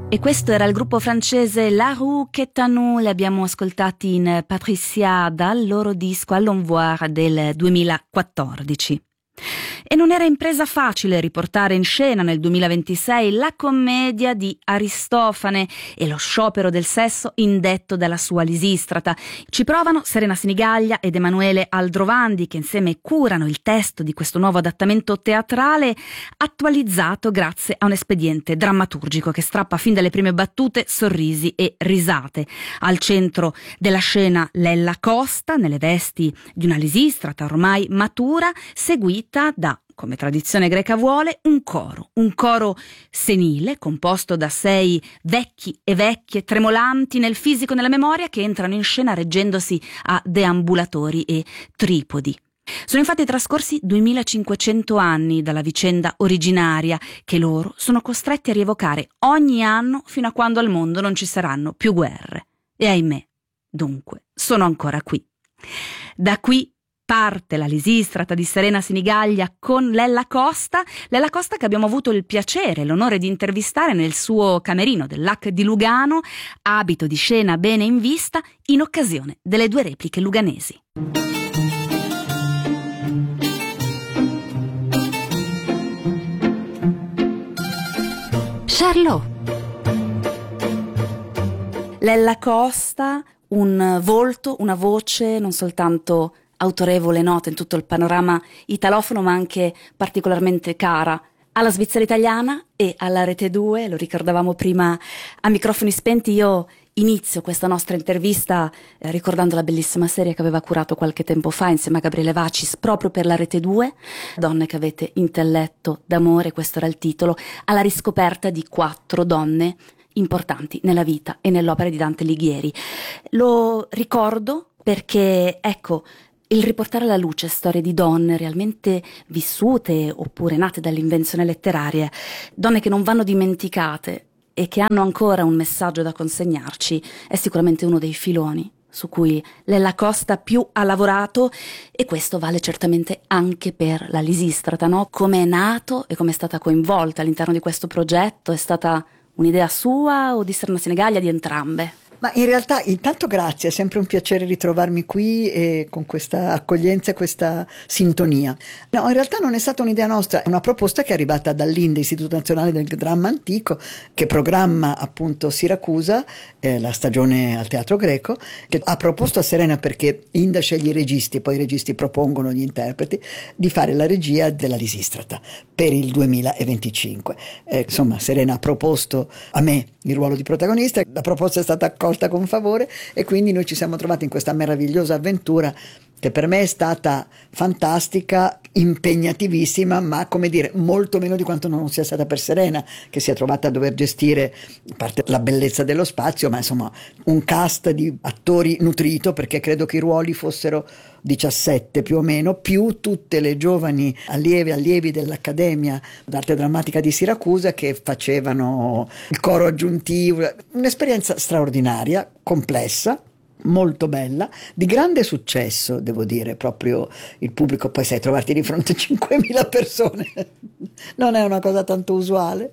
E questo era il gruppo francese La Rue Quétanou, li abbiamo ascoltati in Patricia dal loro disco All'Envoi del 2014. E non era impresa facile riportare in scena nel 2026 la commedia di Aristofane e lo sciopero del sesso indetto dalla sua Lisistrata. Ci provano Serena Sinigaglia ed Emanuele Aldrovandi, che insieme curano il testo di questo nuovo adattamento teatrale attualizzato grazie a un espediente drammaturgico che strappa fin dalle prime battute sorrisi e risate. Al centro della scena Lella Costa, nelle vesti di una Lisistrata ormai matura, seguita da, come tradizione greca vuole, un coro senile composto da 6 vecchi e vecchie tremolanti nel fisico e nella memoria, che entrano in scena reggendosi a deambulatori e tripodi. Sono infatti trascorsi 2500 anni dalla vicenda originaria che loro sono costretti a rievocare ogni anno fino a quando al mondo non ci saranno più guerre. E ahimè, dunque, sono ancora qui. Da qui parte la Lisistrata di Serena Sinigaglia con Lella Costa che abbiamo avuto il piacere e l'onore di intervistare nel suo camerino del Lac di Lugano, abito di scena bene in vista, in occasione delle 2 repliche luganesi. Charlot. Lella Costa, un volto, una voce non soltanto autorevole e nota in tutto il panorama italofono, ma anche particolarmente cara alla Svizzera italiana e alla Rete 2. Lo ricordavamo prima a microfoni spenti. Io inizio questa nostra intervista ricordando la bellissima serie che aveva curato qualche tempo fa insieme a Gabriele Vacis proprio per la Rete 2, Donne che avete intelletto d'amore, questo era il titolo, alla riscoperta di 4 donne importanti nella vita e nell'opera di Dante Alighieri. Lo ricordo perché, ecco, il riportare alla luce storie di donne realmente vissute oppure nate dall'invenzione letteraria, donne che non vanno dimenticate e che hanno ancora un messaggio da consegnarci, è sicuramente uno dei filoni su cui Lella Costa più ha lavorato, e questo vale certamente anche per la Lisistrata, no? Come è nato e come è stata coinvolta all'interno di questo progetto? È stata un'idea sua o di Serena Sinigaglia, di entrambe? Ma in realtà intanto grazie, è sempre un piacere ritrovarmi qui e con questa accoglienza e questa sintonia. No, in realtà non è stata un'idea nostra, è una proposta che è arrivata dall'INDE, Istituto Nazionale del Dramma Antico, che programma appunto Siracusa, la stagione al Teatro Greco, che ha proposto a Serena, perché INDE sceglie i registi, poi i registi propongono gli interpreti, di fare la regia della Lisistrata per il 2025. Insomma, Serena ha proposto a me il ruolo di protagonista, la proposta è stata accolta con favore e quindi noi ci siamo trovati in questa meravigliosa avventura che per me è stata fantastica, impegnativissima, ma come dire molto meno di quanto non sia stata per Serena, che si è trovata a dover gestire, a parte la bellezza dello spazio, ma insomma un cast di attori nutrito, perché credo che i ruoli fossero 17 più o meno, più tutte le giovani allievi dell'Accademia d'Arte Drammatica di Siracusa che facevano il coro aggiuntivo. Un'esperienza straordinaria, complessa, molto bella, di grande successo, devo dire. Proprio il pubblico, poi sai, trovarti di fronte a 5.000 persone non è una cosa tanto usuale,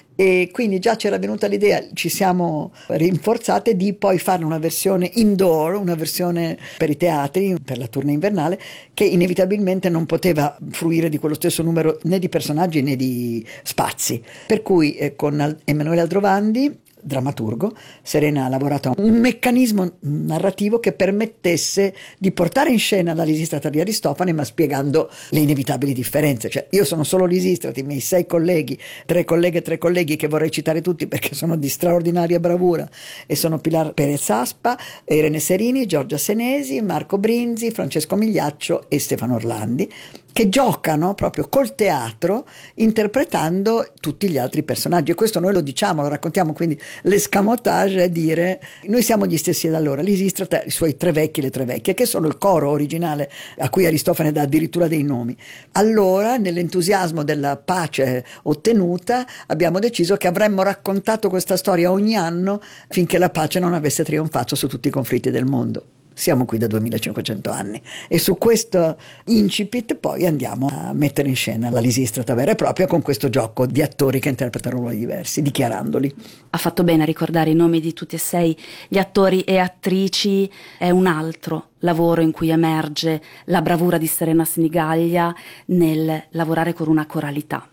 e quindi già c'era venuta l'idea, ci siamo rinforzate di poi farne una versione indoor, una versione per i teatri, per la tournée invernale, che inevitabilmente non poteva fruire di quello stesso numero né di personaggi né di spazi, per cui con Emanuele Aldrovandi, drammaturgo, Serena ha lavorato a un meccanismo narrativo che permettesse di portare in scena la Lisistrata di Aristofane, ma spiegando le inevitabili differenze. Cioè, io sono solo Lisistrata, i miei 6 colleghi, 3 colleghe e 3 colleghi che vorrei citare tutti perché sono di straordinaria bravura, e sono Pilar Perez Aspa, Irene Serini, Giorgia Senesi, Marco Brinzi, Francesco Migliaccio e Stefano Orlandi, che giocano proprio col teatro interpretando tutti gli altri personaggi, e questo noi lo diciamo, lo raccontiamo, quindi l'escamotage è dire noi siamo gli stessi da allora. Lisistrata, i suoi 3 vecchi, le 3 vecchie, che sono il coro originale a cui Aristofane dà addirittura dei nomi. Allora, nell'entusiasmo della pace ottenuta, abbiamo deciso che avremmo raccontato questa storia ogni anno finché la pace non avesse trionfato su tutti i conflitti del mondo. Siamo qui da 2500 anni e su questo incipit poi andiamo a mettere in scena la Lisistrata vera e propria con questo gioco di attori che interpretano ruoli diversi, dichiarandoli. Ha fatto bene a ricordare i nomi di tutti e 6 gli attori e attrici. È un altro lavoro in cui emerge la bravura di Serena Sinigaglia nel lavorare con una coralità.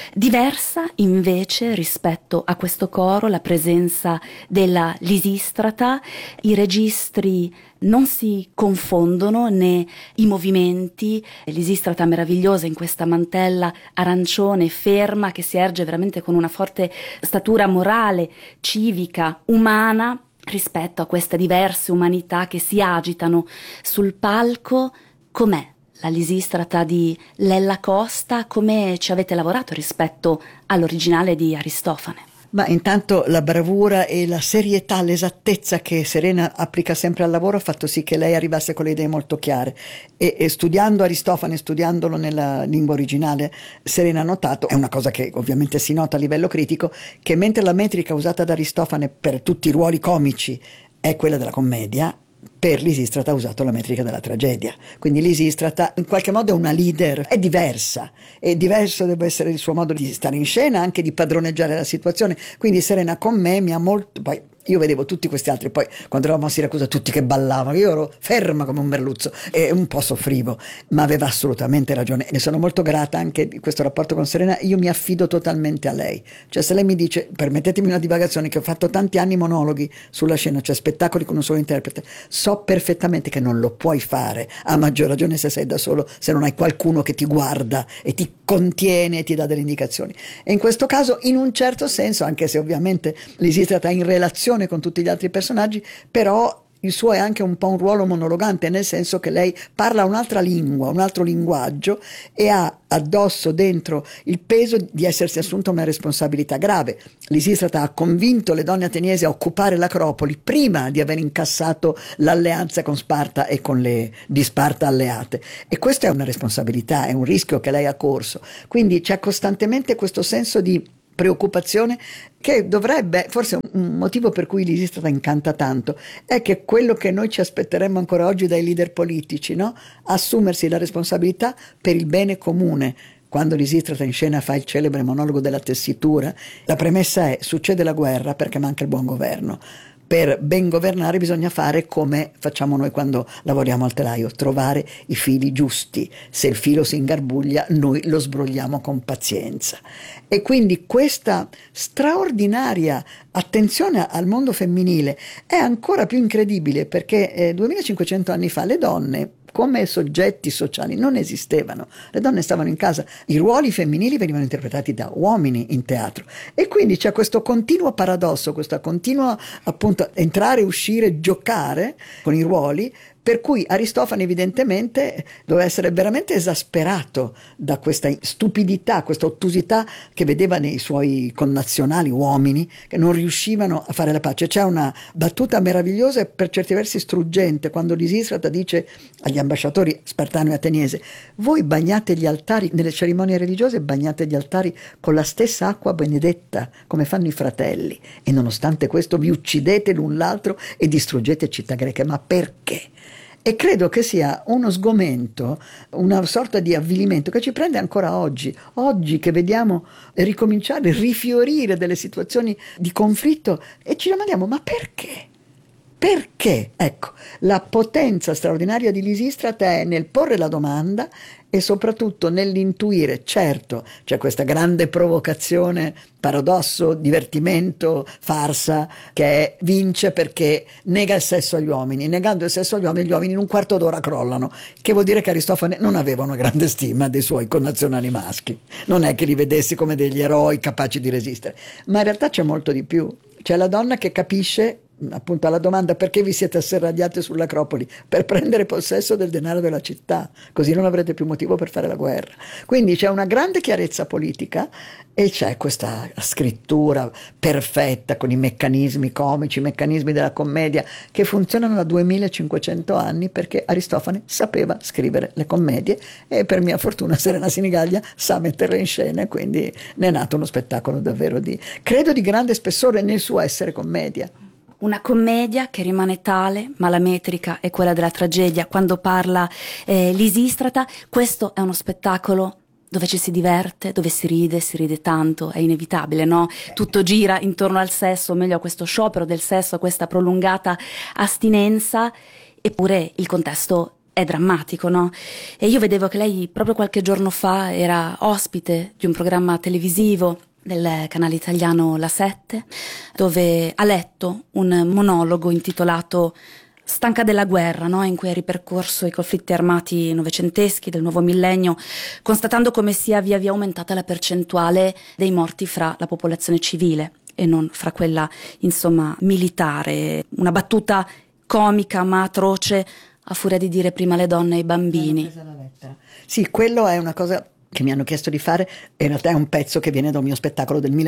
Diversa invece rispetto a questo coro la presenza della Lisistrata. I registri non si confondono né i movimenti. Lisistrata meravigliosa in questa mantella arancione ferma che si erge veramente con una forte statura morale, civica, umana rispetto a queste diverse umanità che si agitano sul palco. Com'è la Lisistrata di Lella Costa? Come ci avete lavorato rispetto all'originale di Aristofane? Ma intanto la bravura e la serietà, l'esattezza che Serena applica sempre al lavoro ha fatto sì che lei arrivasse con le idee molto chiare e studiando Aristofane, studiandolo nella lingua originale, Serena ha notato, è una cosa che ovviamente si nota a livello critico, che mentre la metrica usata da Aristofane per tutti i ruoli comici è quella della commedia, per Lisistrata ha usato la metrica della tragedia. Quindi Lisistrata in qualche modo è una leader, è diversa, e diverso deve essere il suo modo di stare in scena, anche di padroneggiare la situazione. Quindi Serena con me mi ha molto... Poi io vedevo tutti questi altri, poi quando eravamo a Siracusa tutti che ballavano, io ero ferma come un merluzzo e un po' soffrivo, ma aveva assolutamente ragione. Ne sono molto grata anche di questo rapporto con Serena. Io mi affido totalmente a lei, cioè se lei mi dice, permettetemi una divagazione, che ho fatto tanti anni monologhi sulla scena, cioè spettacoli con un solo interprete, so perfettamente che non lo puoi fare, a maggior ragione se sei da solo, se non hai qualcuno che ti guarda e ti contiene e ti dà delle indicazioni. E in questo caso, in un certo senso, anche se ovviamente Lisistrata è in relazione con tutti gli altri personaggi, però il suo è anche un po' un ruolo monologante, nel senso che lei parla un'altra lingua, un altro linguaggio, e ha addosso dentro il peso di essersi assunta una responsabilità grave. Lisistrata ha convinto le donne ateniesi a occupare l'Acropoli prima di aver incassato l'alleanza con Sparta e con le di Sparta alleate, e questa è una responsabilità, è un rischio che lei ha corso. Quindi c'è costantemente questo senso di preoccupazione che dovrebbe, forse un motivo per cui Lisistrata incanta tanto, è che quello che noi ci aspetteremmo ancora oggi dai leader politici, no? Assumersi la responsabilità per il bene comune. Quando Lisistrata in scena fa il celebre monologo della tessitura, la premessa è: succede la guerra perché manca il buon governo. Per ben governare bisogna fare come facciamo noi quando lavoriamo al telaio, trovare i fili giusti. Se il filo si ingarbuglia, noi lo sbrogliamo con pazienza. E quindi questa straordinaria attenzione al mondo femminile è ancora più incredibile perché 2500 anni fa le donne come soggetti sociali non esistevano, le donne stavano in casa, i ruoli femminili venivano interpretati da uomini in teatro, e quindi c'è questo continuo paradosso, questa continua appunto entrare, uscire, giocare con i ruoli, per cui Aristofane evidentemente doveva essere veramente esasperato da questa stupidità, questa ottusità che vedeva nei suoi connazionali uomini che non riuscivano a fare la pace. C'è una battuta meravigliosa e per certi versi struggente quando Lisistrata dice agli ambasciatori spartano e ateniese: voi bagnate gli altari, nelle cerimonie religiose bagnate gli altari con la stessa acqua benedetta come fanno i fratelli, e nonostante questo vi uccidete l'un l'altro e distruggete città greche. Ma perché? E credo che sia uno sgomento, una sorta di avvilimento che ci prende ancora oggi che vediamo ricominciare, rifiorire delle situazioni di conflitto, e ci domandiamo: ma perché? Perché? Ecco, la potenza straordinaria di Lisistrata è nel porre la domanda e soprattutto nell'intuire. Certo, c'è questa grande provocazione, paradosso, divertimento, farsa, che vince perché nega il sesso agli uomini. Negando il sesso agli uomini, gli uomini in un quarto d'ora crollano, che vuol dire che Aristofane non aveva una grande stima dei suoi connazionali maschi. Non è che li vedessi come degli eroi capaci di resistere, ma in realtà c'è molto di più. C'è la donna che capisce, appunto, alla domanda: perché vi siete asserragliate sull'Acropoli? Per prendere possesso del denaro della città, così non avrete più motivo per fare la guerra. Quindi c'è una grande chiarezza politica e c'è questa scrittura perfetta con i meccanismi comici, i meccanismi della commedia che funzionano da 2500 anni, perché Aristofane sapeva scrivere le commedie e per mia fortuna Serena Sinigaglia sa metterle in scena, e quindi ne è nato uno spettacolo davvero credo di grande spessore nel suo essere commedia. una commedia che rimane tale, ma la metrica è quella della tragedia. Quando parla Lisistrata, questo è uno spettacolo dove ci si diverte, dove si ride tanto, è inevitabile, no? Tutto gira intorno al sesso, o meglio a questo sciopero del sesso, a questa prolungata astinenza, eppure il contesto è drammatico, no? E io vedevo che lei proprio qualche giorno fa era ospite di un programma televisivo del canale italiano La 7, dove ha letto un monologo intitolato Stanca della guerra, no? In cui ha ripercorso i conflitti armati novecenteschi del nuovo millennio, constatando come sia via via aumentata la percentuale dei morti fra la popolazione civile e non fra quella, insomma, militare. Una battuta comica ma atroce, a furia di dire prima le donne e i bambini. Sì, quello è una cosa che mi hanno chiesto di fare, in realtà è un pezzo che viene da un mio spettacolo del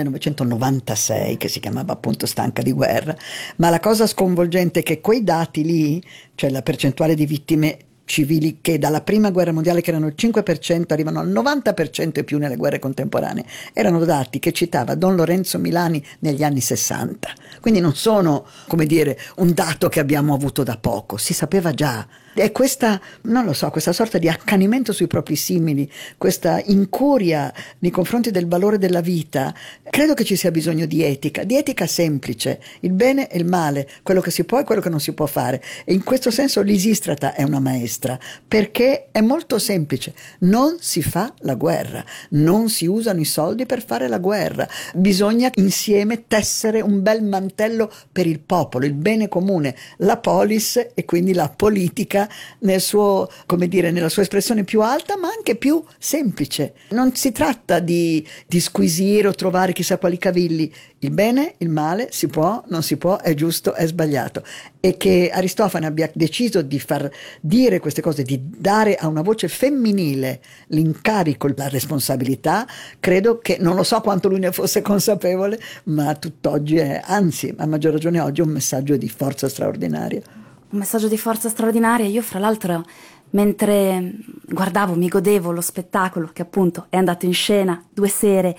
1996 che si chiamava appunto Stanca di guerra, ma la cosa sconvolgente è che quei dati lì, cioè la percentuale di vittime civili che dalla prima guerra mondiale, che erano il 5%, arrivano al 90% e più nelle guerre contemporanee, erano dati che citava Don Lorenzo Milani negli anni 60, quindi non sono, come dire, un dato che abbiamo avuto da poco, si sapeva già. E questa, non lo so, questa sorta di accanimento sui propri simili, questa incuria nei confronti del valore della vita, credo che ci sia bisogno di etica semplice, il bene e il male, quello che si può e quello che non si può fare. E in questo senso Lisistrata è una maestra, perché è molto semplice, non si fa la guerra, non si usano i soldi per fare la guerra, bisogna insieme tessere un bel mantello per il popolo, il bene comune, la polis e quindi la politica nel suo, come dire, nella sua espressione più alta, ma anche più semplice. Non si tratta di squisire o trovare chissà quali cavilli. Il bene, il male, si può, non si può, è giusto, è sbagliato. E che Aristofane abbia deciso di far dire queste cose, di dare a una voce femminile l'incarico, la responsabilità, credo che, non lo so quanto lui ne fosse consapevole, ma tutt'oggi è, anzi, a maggior ragione oggi, un messaggio di forza straordinaria. Un messaggio di forza straordinaria. Io, fra l'altro, mentre guardavo, mi godevo lo spettacolo che appunto è andato in scena 2 sere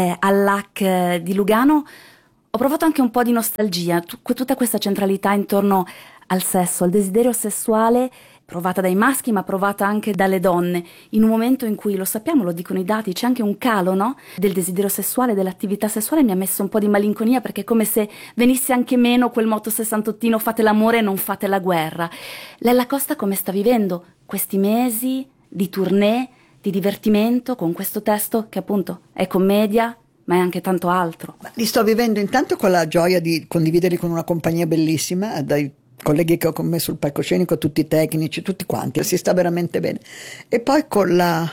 all'AC di Lugano, ho provato anche un po' di nostalgia, tutta questa centralità intorno al sesso, al desiderio sessuale, provata dai maschi ma provata anche dalle donne, in un momento in cui, lo sappiamo, lo dicono i dati, c'è anche un calo, no? Del desiderio sessuale, dell'attività sessuale. Mi ha messo un po' di malinconia, perché è come se venisse anche meno quel motto sessantottino: fate l'amore e non fate la guerra. Lella Costa come sta vivendo questi mesi di tournée, di divertimento con questo testo che appunto è commedia ma è anche tanto altro? Li sto vivendo intanto con la gioia di condividerli con una compagnia bellissima, dai colleghi che ho con me sul palcoscenico, tutti i tecnici, tutti quanti, si sta veramente bene. E poi con la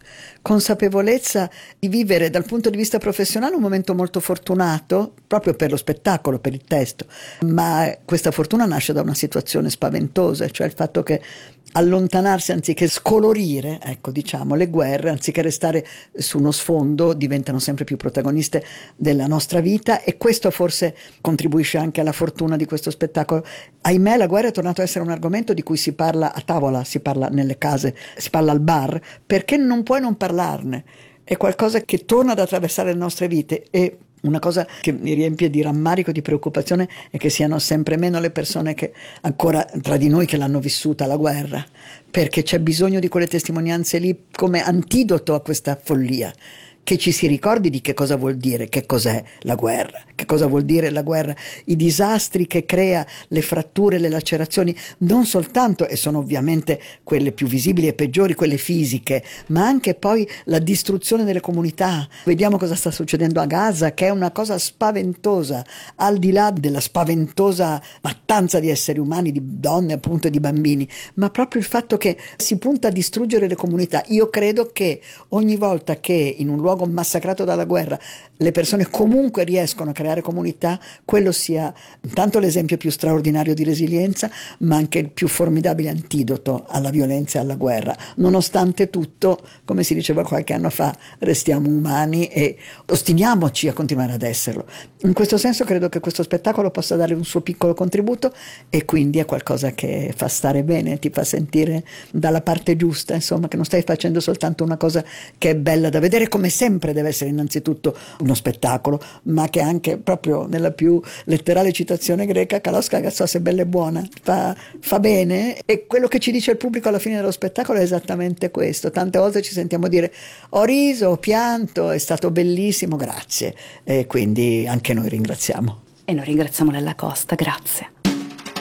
consapevolezza di vivere dal punto di vista professionale un momento molto fortunato, proprio per lo spettacolo, per il testo, ma questa fortuna nasce da una situazione spaventosa, cioè il fatto che allontanarsi anziché scolorire, ecco, diciamo, le guerre, anziché restare su uno sfondo, diventano sempre più protagoniste della nostra vita, e questo forse contribuisce anche alla fortuna di questo spettacolo. Ahimè, la guerra è tornato a essere un argomento di cui si parla a tavola, si parla nelle case, si parla al bar, perché non puoi non parlarne. È qualcosa che torna ad attraversare le nostre vite, e una cosa che mi riempie di rammarico, di preoccupazione, è che siano sempre meno le persone che ancora tra di noi che l'hanno vissuta la guerra, perché c'è bisogno di quelle testimonianze lì come antidoto a questa follia, che ci si ricordi di che cosa vuol dire, che cos'è la guerra, che cosa vuol dire la guerra, i disastri che crea, le fratture, le lacerazioni, non soltanto, e sono ovviamente quelle più visibili e peggiori, quelle fisiche, ma anche poi la distruzione delle comunità. Vediamo cosa sta succedendo a Gaza, che è una cosa spaventosa, al di là della spaventosa mattanza di esseri umani, di donne appunto e di bambini, ma proprio il fatto che si punta a distruggere le comunità. Io credo che ogni volta che in un luogo massacrato dalla guerra le persone comunque riescono a creare comunità, quello sia intanto l'esempio più straordinario di resilienza, ma anche il più formidabile antidoto alla violenza e alla guerra. Nonostante tutto, come si diceva qualche anno fa, restiamo umani e ostiniamoci a continuare ad esserlo. In questo senso credo che questo spettacolo possa dare un suo piccolo contributo, e quindi è qualcosa che fa stare bene, ti fa sentire dalla parte giusta, insomma, che non stai facendo soltanto una cosa che è bella da vedere, come sempre sempre deve essere innanzitutto uno spettacolo, ma che anche proprio nella più letterale citazione greca, kalos kagasos è bella e buona, fa bene, e quello che ci dice il pubblico alla fine dello spettacolo è esattamente questo. Tante volte ci sentiamo dire ho riso, ho pianto, è stato bellissimo, grazie, e quindi anche noi ringraziamo. E noi ringraziamo Lella Costa, grazie.